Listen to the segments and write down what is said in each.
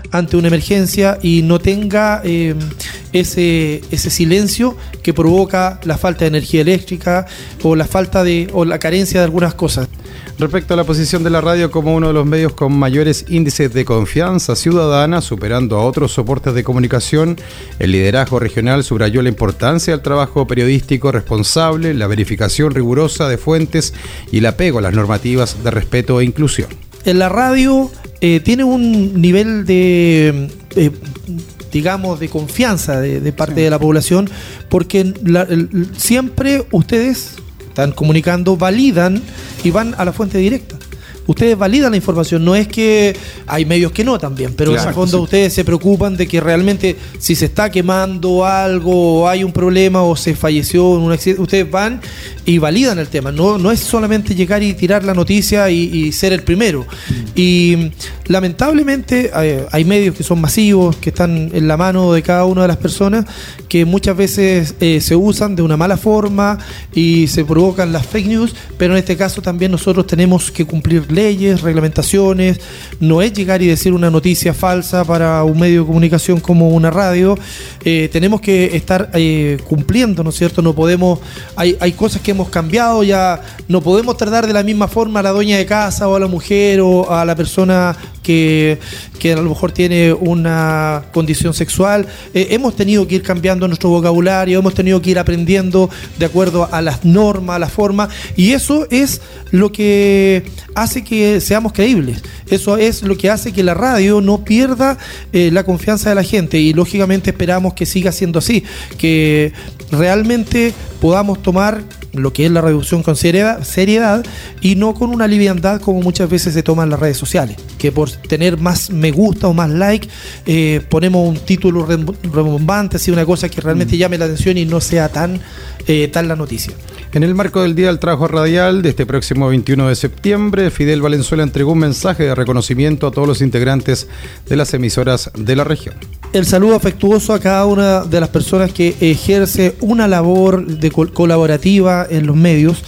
ante una emergencia y no tenga ese silencio que provoca la falta de energía eléctrica o la carencia de algunas cosas. Respecto a la posición de la radio como uno de los medios con mayores índices de confianza ciudadana, superando a otros soportes de comunicación, el liderazgo regional subrayó la importancia del trabajo periodístico responsable, la verificación rigurosa de fuentes y el apego a las normativas de respeto e inclusión. En la radio tiene un nivel de confianza de parte de la población, porque siempre ustedes están comunicando, validan y van a la fuente directa. Ustedes validan la información, no es que hay medios que no también, pero en el fondo ustedes se preocupan de que realmente si se está quemando algo, o hay un problema o se falleció en un accidente, ustedes van y validan el tema. No es solamente llegar y tirar la noticia y ser el primero. Y lamentablemente hay medios que son masivos, que están en la mano de cada una de las personas, que muchas veces se usan de una mala forma y se provocan las fake news, pero en este caso también nosotros tenemos que cumplir leyes, reglamentaciones. No es llegar y decir una noticia falsa para un medio de comunicación como una radio. Tenemos que estar cumpliendo, ¿no es cierto? No podemos, hay cosas que hemos cambiado, ya no podemos tratar de la misma forma a la dueña de casa o a la mujer o a la persona que a lo mejor tiene una condición sexual. Hemos tenido que ir cambiando nuestro vocabulario, hemos tenido que ir aprendiendo de acuerdo a las normas, a la forma, y eso es lo que hace que seamos creíbles. Eso es lo que hace que la radio no pierda la confianza de la gente, y lógicamente esperamos que siga siendo así, que realmente podamos tomar lo que es la reducción con seriedad y no con una liviandad como muchas veces se toma en las redes sociales, que por tener más me gusta o más like ponemos un título rebombante, así una cosa que realmente llame la atención y no sea tan la noticia. En el marco del Día del Trabajo Radial de este próximo 21 de septiembre, Fidel Valenzuela entregó un mensaje de reconocimiento a todos los integrantes de las emisoras de la región. El saludo afectuoso a cada una de las personas que ejerce una labor colaborativa en los medios.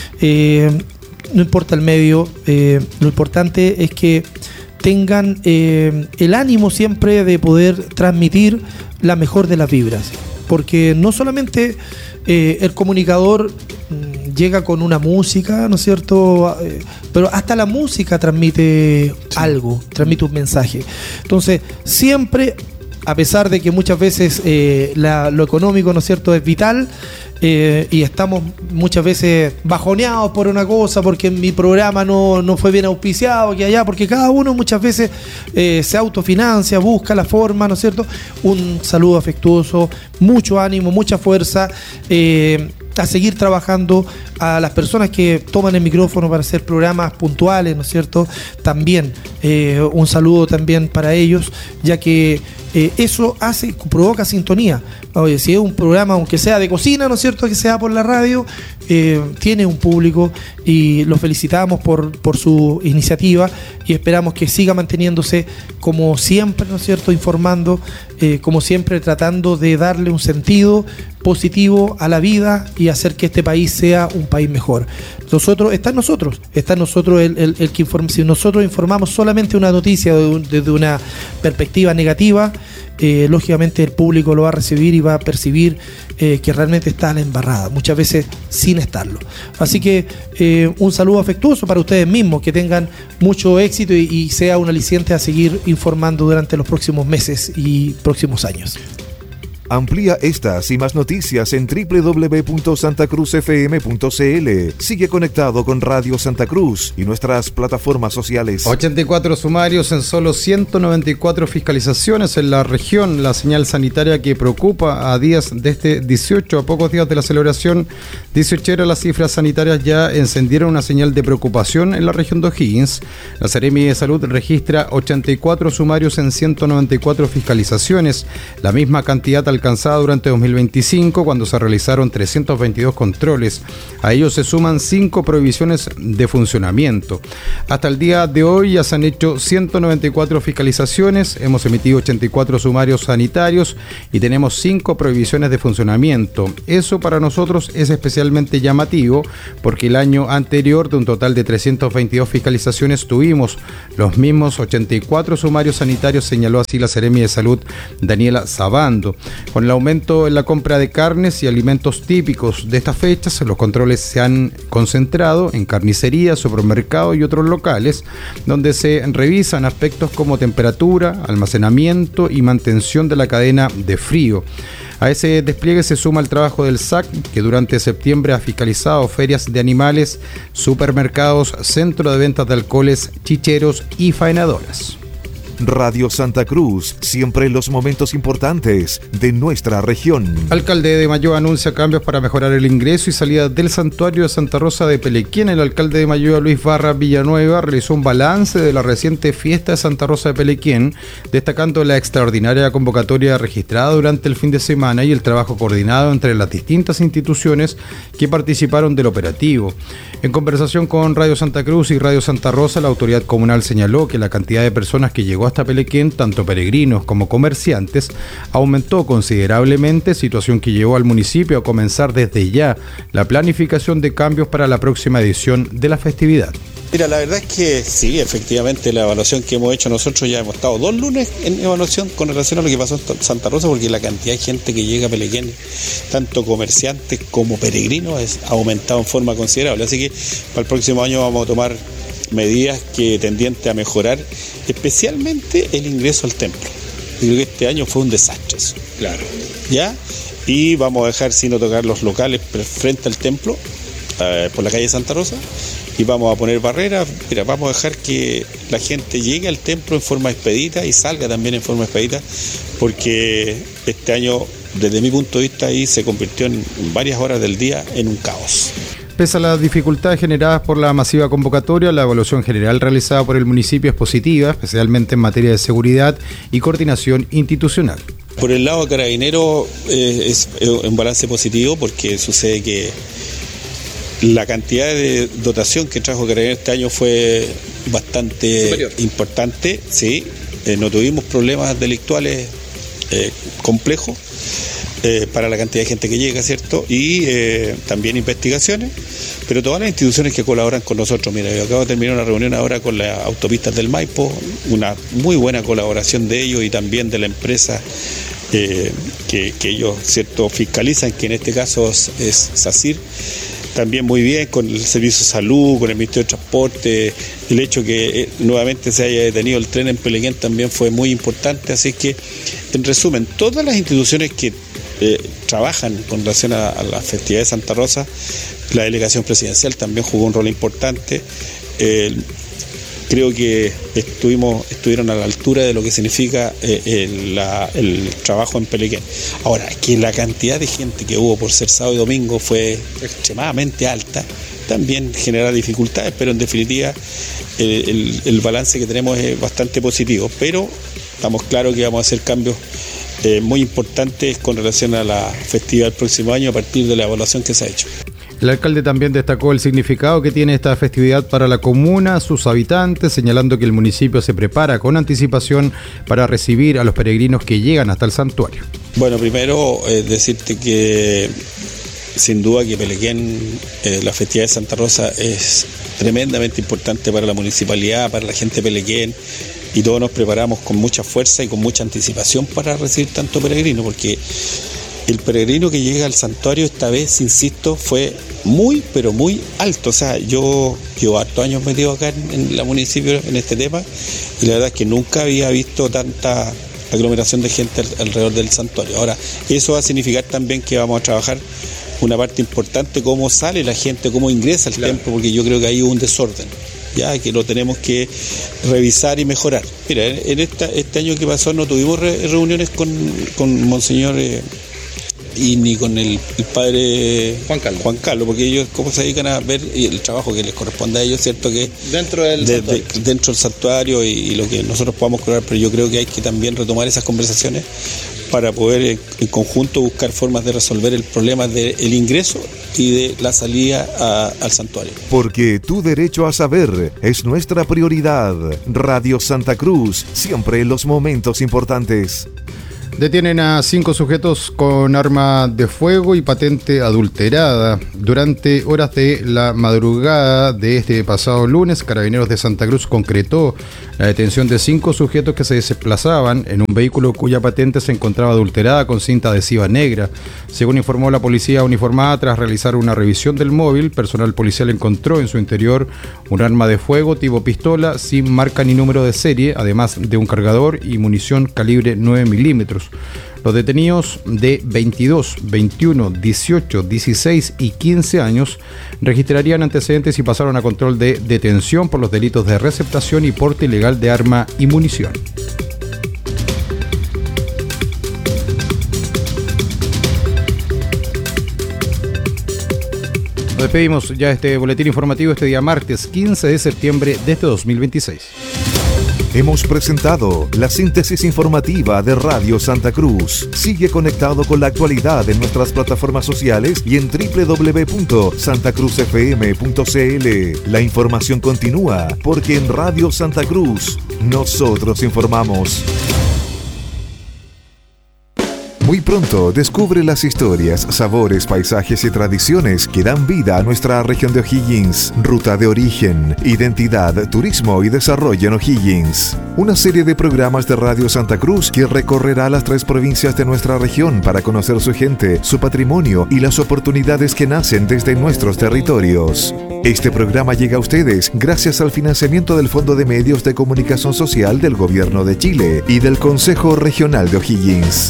No importa el medio, lo importante es que tengan el ánimo siempre de poder transmitir la mejor de las vibras, porque no solamente el comunicador llega con una música, ¿no es cierto? Pero hasta la música transmite algo, transmite un mensaje. Entonces, siempre, a pesar de que muchas veces lo económico, ¿no es cierto?, es vital, y estamos muchas veces bajoneados por una cosa, porque mi programa no fue bien auspiciado aquí allá, porque cada uno muchas veces se autofinancia, busca la forma, ¿no es cierto? Un saludo afectuoso, mucho ánimo, mucha fuerza, a seguir trabajando. A las personas que toman el micrófono para hacer programas puntuales, ¿no es cierto? También un saludo también para ellos, ya que eso provoca sintonía. Oye, si es un programa, aunque sea de cocina, ¿no es cierto?, que sea por la radio, tiene un público, y los felicitamos por su iniciativa, y esperamos que siga manteniéndose como siempre, ¿no es cierto?, informando, como siempre tratando de darle un sentido positivo a la vida y hacer que este país sea un país mejor. Está en nosotros el que informa. Si nosotros informamos solamente una noticia desde una perspectiva negativa, lógicamente el público lo va a recibir y va a percibir que realmente está a la embarrada, muchas veces sin estarlo. Así que un saludo afectuoso para ustedes mismos, que tengan mucho éxito y sea un aliciente a seguir informando durante los próximos meses y próximos años. Amplía estas y más noticias en www.santacruzfm.cl. Sigue conectado con Radio Santa Cruz y nuestras plataformas sociales. 84 sumarios en solo 194 fiscalizaciones en la región. La señal sanitaria que preocupa a días de este 18, a pocos días de la celebración 18era. Las cifras sanitarias ya encendieron una señal de preocupación en la región de O'Higgins. La Seremi de Salud registra 84 sumarios en 194 fiscalizaciones, la misma cantidad al alcanzada durante 2025, cuando se realizaron 322 controles. A ellos se suman 5 prohibiciones de funcionamiento. Hasta el día de hoy ya se han hecho 194 fiscalizaciones, hemos emitido 84 sumarios sanitarios y tenemos 5 prohibiciones de funcionamiento. Eso para nosotros es especialmente llamativo porque el año anterior, de un total de 322 fiscalizaciones, tuvimos los mismos 84 sumarios sanitarios, señaló así la Seremi de Salud, Daniela Sabando. Con el aumento en la compra de carnes y alimentos típicos de estas fechas, los controles se han concentrado en carnicerías, supermercados y otros locales, donde se revisan aspectos como temperatura, almacenamiento y mantención de la cadena de frío. A ese despliegue se suma el trabajo del SAC, que durante septiembre ha fiscalizado ferias de animales, supermercados, centro de ventas de alcoholes, chicheros y faenadoras. Radio Santa Cruz, siempre en los momentos importantes de nuestra región. Alcalde de Mayoa anuncia cambios para mejorar el ingreso y salida del santuario de Santa Rosa de Pelequén. El alcalde de Mayoa, Luis Barra Villanueva, realizó un balance de la reciente fiesta de Santa Rosa de Pelequén, destacando la extraordinaria convocatoria registrada durante el fin de semana y el trabajo coordinado entre las distintas instituciones que participaron del operativo. En conversación con Radio Santa Cruz y Radio Santa Rosa, la autoridad comunal señaló que la cantidad de personas que llegó hasta Pelequén, tanto peregrinos como comerciantes, aumentó considerablemente, situación que llevó al municipio a comenzar desde ya la planificación de cambios para la próxima edición de la festividad. Mira, la verdad es que sí, efectivamente la evaluación que hemos hecho nosotros, ya hemos estado 2 lunes en evaluación con relación a lo que pasó en Santa Rosa, porque la cantidad de gente que llega a Pelequén, tanto comerciantes como peregrinos, ha aumentado en forma considerable. Así que para el próximo año vamos a tomar medidas que tendientes a mejorar especialmente el ingreso al templo. Yo creo que este año fue un desastre eso. Claro. ¿Ya? Y vamos a dejar sin tocar los locales frente al templo, por la calle Santa Rosa, y vamos a poner barreras. Mira, vamos a dejar que la gente llegue al templo en forma expedita y salga también en forma expedita, porque este año, desde mi punto de vista, ahí se convirtió en varias horas del día en un caos. Pese a las dificultades generadas por la masiva convocatoria, la evaluación general realizada por el municipio es positiva, especialmente en materia de seguridad y coordinación institucional. Por el lado de Carabineros es un balance positivo, porque sucede que la cantidad de dotación que trajo Carabineros este año fue bastante superior, importante, sí. No tuvimos problemas delictuales complejos para la cantidad de gente que llega, ¿cierto? Y también investigaciones, pero todas las instituciones que colaboran con nosotros. Mira, yo acabo de terminar una reunión ahora con las autopistas del Maipo, una muy buena colaboración de ellos y también de la empresa que ellos, ¿cierto?, fiscalizan, que en este caso es SACIR. También muy bien con el Servicio de Salud, con el Ministerio de Transporte. El hecho que nuevamente se haya detenido el tren en Pelequén también fue muy importante. Así que, en resumen, todas las instituciones que trabajan con relación a la festividad de Santa Rosa, la delegación presidencial también jugó un rol importante. Creo que estuvieron a la altura de lo que significa el trabajo en Pelequén. Ahora, que la cantidad de gente que hubo por ser sábado y domingo fue extremadamente alta, también genera dificultades, pero en definitiva el balance que tenemos es bastante positivo. Pero estamos claros que vamos a hacer cambios muy importantes con relación a la festividad del próximo año a partir de la evaluación que se ha hecho. El alcalde también destacó el significado que tiene esta festividad para la comuna, sus habitantes, señalando que el municipio se prepara con anticipación para recibir a los peregrinos que llegan hasta el santuario. Bueno, primero decirte que sin duda que Pelequén, la festividad de Santa Rosa es tremendamente importante para la municipalidad, para la gente de Pelequén, y todos nos preparamos con mucha fuerza y con mucha anticipación para recibir tanto peregrino, porque el peregrino que llega al santuario esta vez, insisto, fue muy, pero muy alto. O sea, yo llevo hartos años metido acá en la municipio en este tema, y la verdad es que nunca había visto tanta aglomeración de gente alrededor del santuario. Ahora, eso va a significar también que vamos a trabajar una parte importante, cómo sale la gente, cómo ingresa al templo, porque yo creo que hay un desorden, ya que lo tenemos que revisar y mejorar. Mira, en este año que pasó no tuvimos reuniones con Monseñor y ni con el padre Juan Carlos, porque ellos cómo se dedican a ver el trabajo que les corresponde a ellos, ¿cierto? Que dentro del santuario y lo que nosotros podamos cobrar, pero yo creo que hay que también retomar esas conversaciones para poder en conjunto buscar formas de resolver el problema del ingreso y de la salida al santuario. Porque tu derecho a saber es nuestra prioridad. Radio Santa Cruz, siempre en los momentos importantes. Detienen a 5 sujetos con arma de fuego y patente adulterada. Durante horas de la madrugada de este pasado lunes, Carabineros de Santa Cruz concretó la detención de 5 sujetos que se desplazaban en un vehículo cuya patente se encontraba adulterada con cinta adhesiva negra. Según informó la policía uniformada, tras realizar una revisión del móvil, personal policial encontró en su interior un arma de fuego tipo pistola sin marca ni número de serie, además de un cargador y munición calibre 9 milímetros. Los detenidos de 22, 21, 18, 16 y 15 años registrarían antecedentes y pasaron a control de detención por los delitos de receptación y porte ilegal de arma y munición. Nos despedimos ya este boletín informativo este día martes 15 de septiembre de este 2026. Hemos presentado la síntesis informativa de Radio Santa Cruz. Sigue conectado con la actualidad en nuestras plataformas sociales y en www.santacruzfm.cl. La información continúa porque en Radio Santa Cruz nosotros informamos. Muy pronto descubre las historias, sabores, paisajes y tradiciones que dan vida a nuestra región de O'Higgins. Ruta de origen, identidad, turismo y desarrollo en O'Higgins. Una serie de programas de Radio Santa Cruz que recorrerá las 3 provincias de nuestra región para conocer su gente, su patrimonio y las oportunidades que nacen desde nuestros territorios. Este programa llega a ustedes gracias al financiamiento del Fondo de Medios de Comunicación Social del Gobierno de Chile y del Consejo Regional de O'Higgins.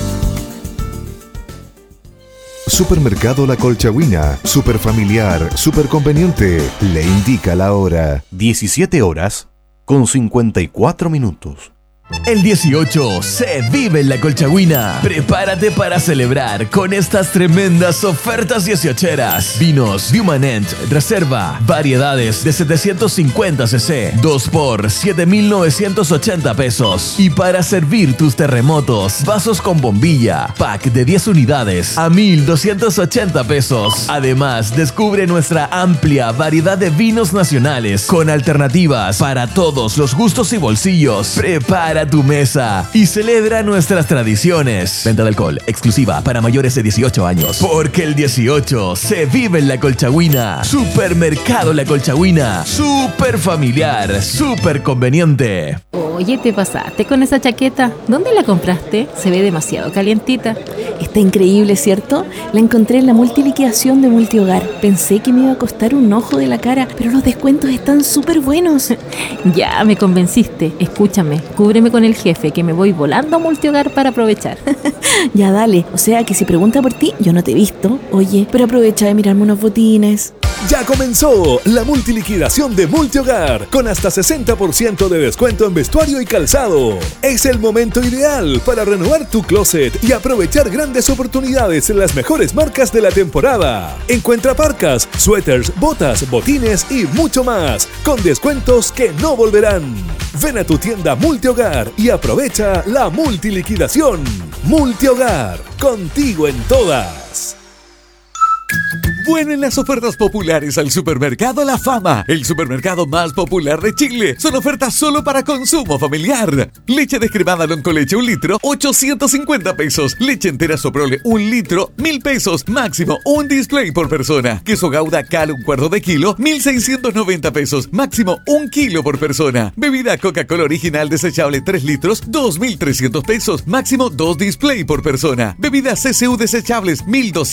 Supermercado La Colchagüina, super familiar, super conveniente, le indica la hora. 17:54. El 18 se vive en La Colchagüina. Prepárate para celebrar con estas tremendas ofertas 18eras. Vinos Viumanent Reserva, variedades de 750 cc, 2 por 7,980 pesos. Y para servir tus terremotos, vasos con bombilla, pack de 10 unidades a 1,280 pesos. Además, descubre nuestra amplia variedad de vinos nacionales con alternativas para todos los gustos y bolsillos. Prepara tu mesa y celebra nuestras tradiciones. Venta de alcohol exclusiva para mayores de 18 años. Porque el 18 se vive en La Colchagüina. Supermercado La Colchagüina. Súper familiar, súper conveniente. Oye, te pasaste con esa chaqueta. ¿Dónde la compraste? Se ve demasiado calientita. Está increíble, ¿cierto? La encontré en la multiliquidación de Multihogar. Pensé que me iba a costar un ojo de la cara, pero los descuentos están súper buenos. Ya, me convenciste. Escúchame, cúbreme con el jefe, que me voy volando a Multihogar para aprovechar. Ya, dale. O sea que si pregunta por ti, yo no te he visto. Oye, pero aprovecha de mirarme unos botines. Ya comenzó la multiliquidación de Multihogar con hasta 60% de descuento en vestuario y calzado. Es el momento ideal para renovar tu closet y aprovechar grandes oportunidades en las mejores marcas de la temporada. Encuentra parcas, suéteres, botas, botines y mucho más con descuentos que no volverán. Ven a tu tienda Multihogar y aprovecha la multiliquidación. Multihogar, contigo en todas. Vuelven las ofertas populares al Supermercado La Fama, el supermercado más popular de Chile. Son ofertas solo para consumo familiar. Leche descremada Loncoleche 1 litro, 850 pesos. Leche entera Soprole 1 litro, 1,000 pesos. Máximo un display por persona. Queso Gouda Cal 1/4 de kilo, 1,690 pesos. Máximo 1 kilo por persona. Bebida Coca-Cola original desechable 3 litros, 2,300 pesos. Máximo 2 display por persona. Bebida CCU desechables 1,200